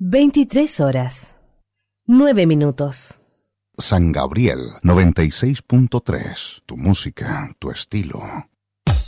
23 horas, 9 minutos. San Gabriel 96.3. Tu música, tu estilo.